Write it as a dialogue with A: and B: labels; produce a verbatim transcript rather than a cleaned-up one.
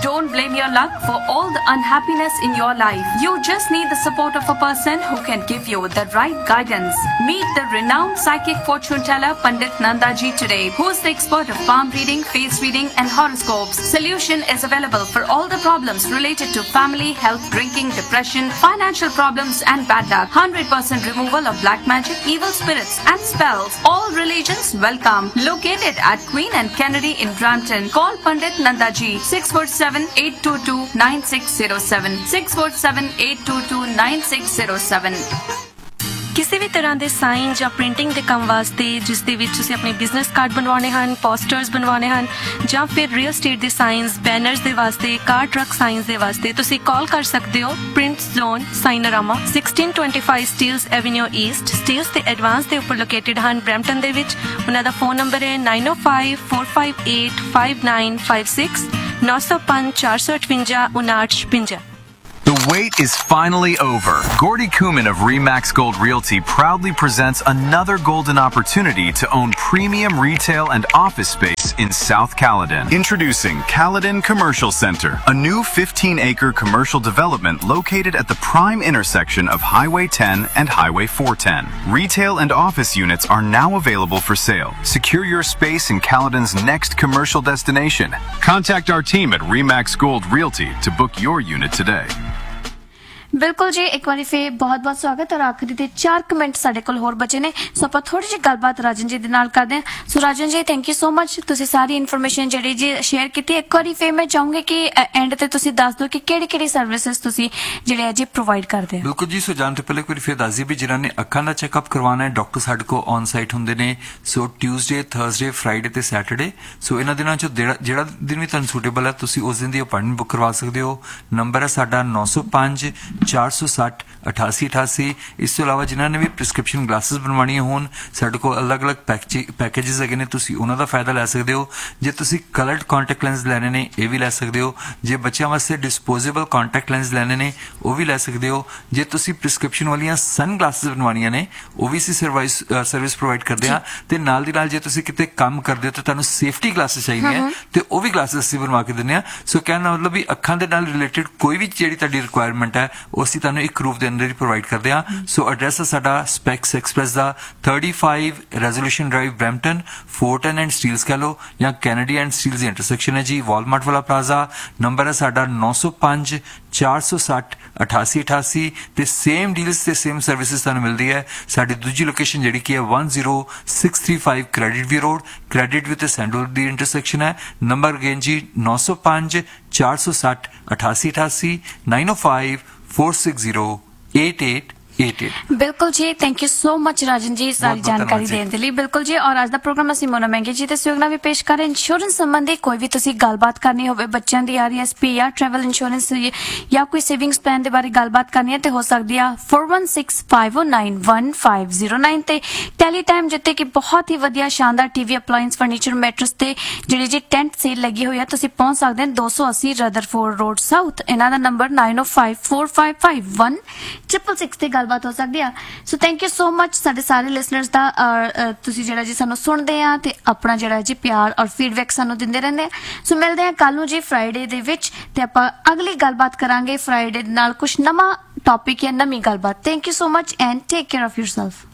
A: Don't blame your luck for all the unhappiness in your life. You just need the support of a person who can give you the right guidance. Meet the renowned psychic fortune teller Pandit Nandaji today, who is the expert of palm reading, face reading and horoscopes. Solution is available for all the problems related to family, health, drinking, depression, financial problems and bad luck. one hundred percent removal of black magic, evil spirits and spells. All religions welcome. Located at Queen and Kennedy in Brampton. Call Pandit Nandaji six four seven, eight two two, nine six zero seven six four seven, eight two two, nine six zero seven।
B: ਕਿਸੇ ਵੀ ਤਰ੍ਹਾਂ ਦੇ sign ਜਾਂ printing ਦੇ ਕੰਮ ਵਾਸਤੇ ਜਿਸ ਦੇ ਵਿੱਚ ਤੁਸੀਂ ਆਪਣੇ ਬਿਜ਼ਨਸ ਕਾਰਡ ਬਣਵਾਉਣੇ ਹਨ, ਪੋਸਟਰਸ ਬਣਵਾਉਣੇ ਹਨ ਜਾਂ ਫਿਰ ਰੀਅਲ ਸਟੇਟ ਦੇ ਸਾਈਨਸ, ਬੈਨਰਸ ਦੇ ਵਾਸਤੇ, ਕਾਰ ਟਰੱਕ ਸਾਈਨਸ ਦੇ ਵਾਸਤੇ ਤੁਸੀਂ ਕਾਲ ਕਰ ਸਕਦੇ ਹੋ print zone ਸਾਈਨਰਾਮਾ sixteen twenty-five Steeles avenue East. Steeles ਦੇ ਐਡਵਾਂਸ ਦੇ ਉੱਪਰ ਲੋਕੇਟਡ ਹਨ ਬਰੈਂਪਟਨ ਦੇ ਵਿੱਚ। ਉਹਨਾਂ ਦਾ ਫੋਨ ਨੰਬਰ ਹੈ nine oh five, four five eight, five nine five six nine oh five, four five eight, nine eight five five।
C: The wait is finally over. Gordy Kuman of Remax Gold Realty proudly presents another golden opportunity to own premium retail and office space in South Caledon. Introducing Caledon Commercial Center, a new fifteen acre commercial development located at the prime intersection of Highway ten and Highway four ten. Retail and office units are now available for sale. Secure your space in Caledon's next commercial destination. Contact our team at Remax Gold Realty to book your unit today.
D: ਬਿਲਕੁਲ ਜੀ, ਇੱਕ ਵਾਰੀ ਫੇਰ ਬਹੁਤ ਬਹੁਤ ਸਵਾਗਤ। ਔਰ ਆਖਰੀ ਦੇ ਚਾਰ ਕੁ ਮਿੰਟ ਸਾਡੇ ਕੋਲ ਹੋਰ ਬਚੇ ਨੇ, ਸੋ ਆਪਾਂ ਥੋੜੀ ਜਿਹੀ ਗੱਲਬਾਤ ਰਾਜਨ ਜੀ ਦੇ ਨਾਲ ਕਰਦੇ ਹਾਂ। ਸੋ ਰਾਜਨ ਜੀ, ਥੈਂਕ ਯੂ ਸੋ ਮਚ, ਤੁਸੀਂ ਸਾਰੀ ਇਨਫੋਰਮੇਸ਼ਨ ਜਿਹੜੀ ਜੀ ਸ਼ੇਅਰ ਕੀਤੀ। ਇੱਕ ਵਾਰੀ ਫੇਰ ਮੈਂ ਚਾਹੂੰਗੀ ਕਿ ਐਂਡ ਤੇ ਤੁਸੀਂ ਦੱਸ ਦਿਓ ਕਿ ਕਿਹੜੀ ਕਿਹੜੀ ਸਰਵਿਸਿਜ਼ ਤੁਸੀਂ ਜਿਹੜੇ ਜੀ ਪ੍ਰੋਵਾਈਡ ਕਰਦੇ ਹੋ।
E: ਬਿਲਕੁਲ ਜੀ, ਸੋ ਜਾਣ ਤੋਂ ਪਹਿਲੇ ਇੱਕ ਵਾਰੀ ਫੇਰ ਦੱਸ ਦਈਏ ਵੀ ਜਿਹਨਾਂ ਨੇ ਅੱਖਾਂ ਦਾ ਚੈੱਕਅਪ ਕਰਵਾਉਣਾ ਹੈ, ਡਾਕਟਰ ਸਾਡੇ ਕੋਲ ਔਨ ਸਾਈਟ ਹੁੰਦੇ ਨੇ। ਸੋ ਟਿਊਜ਼ਡੇ, ਥਰਸਡੇ, ਫਰਾਈਡੇ ਤੇ ਸੈਟਰਡੇ। ਸੋ ਇਹਨਾਂ ਦਿਨਾਂ ਚੋਂ ਜਿਹੜਾ ਜਿਹੜਾ ਦਿਨ ਵੀ ਤੁਹਾਨੂੰ ਸੂਟੇਬਲ ਹੈ ਤੁਸੀਂ ਉਸ ਦਿਨ ਦੀ ਅਪਾਇੰਟਮੈਂਟ ਬੁੱਕ ਕਰਵਾ ਸਕਦੇ ਹੋ। ਨੰਬਰ ਹੈ ਸਾਡਾ ਨੌ ਸੌ ਪੰਜ, ਚਾਰ ਸੌ ਸੱਠ, ਅਠਾਸੀ ਅਠਾਸੀ। ਇਸ ਤੋਂ ਇਲਾਵਾ ਜਿਨ੍ਹਾਂ ਨੇ ਵੀ ਪ੍ਰਿਸਕ੍ਰਿਪਸ਼ਨ ਗਲਾਸਿਸ ਬਣਵਾਉਣੀਆਂ ਹੋਣ, ਸਾਡੇ ਕੋਲ ਅਲੱਗ-ਅਲੱਗ ਪੈਕੇਜਸ ਹੈਗੇ ਨੇ, ਤੁਸੀਂ ਉਹਨਾਂ ਦਾ ਫਾਇਦਾ ਲੈ ਸਕਦੇ ਹੋ। ਜੇ ਤੁਸੀਂ ਕਲਰਡ ਕੰਟੈਕਟ ਲੈਂਸ ਲੈਣੇ ਨੇ, ਇਹ ਵੀ ਲੈ ਸਕਦੇ ਹੋ। ਜੇ ਬੱਚਿਆਂ ਵਾਸਤੇ ਡਿਸਪੋਜ਼ੇਬਲ ਕੰਟੈਕਟ ਲੈਂਸ ਲੈਣੇ ਨੇ, ਉਹ ਵੀ ਲੈ ਸਕਦੇ ਹੋ। ਜੇ ਤੁਸੀਂ ਪ੍ਰਿਸਕ੍ਰਿਪਸ਼ਨ ਵਾਲੀਆਂ ਸਨ ਗਲਾਸਿਸ ਬਣਵਾਉਣੀਆਂ ਨੇ, ਉਹ ਵੀ ਅਸੀਂ ਸਰਵਾਈਸ ਸਰਵਿਸ ਪ੍ਰੋਵਾਈਡ ਕਰਦੇ ਹਾਂ। ਤੇ ਨਾਲ ਦੀ ਨਾਲ ਜੇ ਤੁਸੀਂ ਕਿਤੇ ਕੰਮ ਕਰਦੇ ਹੋ ਤਾਂ ਤੁਹਾਨੂੰ ਸੇਫਟੀ ਗਲਾਸਿਸ ਚਾਹੀਦੀਆਂ ਤੇ ਉਹ ਵੀ ਗਲਾਸਿਸ ਅਸੀਂ ਬਣਵਾ ਕੇ ਦਿੰਦੇ ਹਾਂ। ਸੋ ਕਹਿਣ ਦਾ ਮਤਲਬ ਵੀ ਅੱਖਾਂ ਦੇ ਨਾਲ ਰਿਲੇਟਡ ਕੋਈ ਵੀ ਜਿਹੜੀ ਤੁਹਾਡੀ ਰਿਕੁਆਇਰਮੈਂਟ ਹੈ ਉਹ ਅਸੀਂ ਤੁਹਾਨੂੰ ਇੱਕ ਰੂਪ ਦੇ ਅੰਦਰ ਹੀ ਪ੍ਰੋਵਾਈਡ ਕਰਦੇ ਹਾਂ। ਸੋ ਐਡਰੈਸ ਹੈ ਸਾਡਾ specs express the thirty-five resolution drive Brampton, ਫੋਰਟਨ and Steeles ਕਹਿ ਲਓ ਜਾਂ Kennedy and Steeles the intersection ਹੈ ਜੀ, ਵਾਲਮਾਰਟ ਵਾਲਾ ਪਲਾਜ਼ਾ। ਨੰਬਰ ਹੈ ਸਾਡਾ ਨੌ ਸੌ ਪੰਜ, ਚਾਰ ਸੌ ਸੱਠ, ਅਠਾਸੀ ਅਠਾਸੀ। ਤੇ ਸੇਮ ਡੀਲਸ ਤੇ ਸੇਮ ਸਰਵਿਸਿਜ਼ ਤੁਹਾਨੂੰ ਮਿਲਦੀ ਹੈ। ਸਾਡੀ ਦੂਜੀ ਲੋਕੇਸ਼ਨ ਜਿਹੜੀ ਕਿ ਹੈ one zero six three five credit we road, credit with sandal the intersection ਹੈ। ਨੰਬਰ ਅਗੇਨ ਜੀ ਨੌ ਸੌ ਪੰਜ, ਚਾਰ ਸੌ ਸੱਠ, ਅਠਾਸੀ ਅਠਾਸੀ nine oh five, four six zero, eight eight eight eight।
D: ਬਿਲਕੁਲ ਜੀ, ਥੈਂਕ ਯੂ ਸੋ ਮਚ ਰਾਜਨ ਜੀ ਸਾਰੀ ਜਾਣਕਾਰੀ ਦੇਣ ਦੇ ਲਈ। ਬਿਲਕੁਲ ਜੀ, ਔਰ ਅੱਜ ਦਾ ਪ੍ਰੋਗਰਾਮ ਅਸੀਂ ਮੋਨਾ ਮਹਿੰਗੇ ਜੀ ਤੇ ਸੁਯੋਗਨਾ ਵੀ ਪੇਸ਼ ਕਰ ਰਹੇ। ਇੰਸ਼ੋਰੈਂਸ ਸੰਬੰਧੀ ਕੋਈ ਵੀ ਤੁਸੀਂ ਗੱਲਬਾਤ ਕਰਨੀ ਹੋਵੇ, ਬੱਚਿਆਂ ਦੀ ਆਰ ਐਸ ਪੀ ਜਾਂ ਟਰੈਵਲ ਇੰਸ਼ੋਰੈਂਸ ਜਾਂ ਕੋਈ ਸੇਵਿੰਗਸ ਪਲਾਨ ਦੇ ਬਾਰੇ ਗੱਲਬਾਤ ਕਰਨੀ ਹੈ ਤੇ ਹੋ ਸਕਦੀ ਆ four one six, five oh nine, one five zero nine ਤੇ ਟੈਲੀ ਟਾਈਮ, ਜਿੱਤੇ ਕਿ ਬਹੁਤ ਹੀ ਵਧੀਆ ਸ਼ਾਨਦਾਰ ਟੀਵੀ ਅਪਲਾਇੰਸ, ਫਰਨੀਚਰ, ਮੈਟਰਸ ਤੇ ਜਿਹੜੀ ਜੀ ਟੈਂਟ ਸੇਲ ਲੱਗੀ ਹੋਈ ਆ, ਤੁਸੀਂ ਪਹੁੰਚ ਸਕਦੇ ਹੋ ਦੋ ਸੌ ਅੱਸੀ ਰਦਰਫੋਰਡ ਰੋਡ ਸਾਊਥ। ਇਹਨਾਂ ਦਾ number nine oh five, four five five, one six six ਤੇ ਗੱਲਬਾਤ ਹੋ ਸਕਦੀ ਆ। So thank you so much ਸਾਡੇ ਸਾਰੇ ਲਿਸਨਰਸ ਦਾ। ਤੁਸੀਂ ਜਿਹੜਾ ਜੀ ਸਾਨੂੰ ਸੁਣਦੇ ਆ ਤੇ ਆਪਣਾ ਜਿਹੜਾ ਜੀ ਪਿਆਰ ਔਰ ਫੀਡਬੈਕ ਸਾਨੂੰ ਦਿੰਦੇ ਰਹਿੰਦੇ ਆ। ਸੋ ਮਿਲਦੇ ਆ ਕੱਲ ਨੂੰ ਜੀ ਫਰਾਈਡੇ ਦੇ ਵਿੱਚ ਤੇ ਆਪਾਂ ਅਗਲੀ ਗੱਲਬਾਤ ਕਰਾਂਗੇ ਫਰਾਈਡੇ ਦੇ ਨਾਲ ਕੁਝ ਨਵਾਂ ਟੌਪਿਕ ਜਾਂ ਨਵੀਂ ਗੱਲਬਾਤ। Thank you so much and take care of yourself.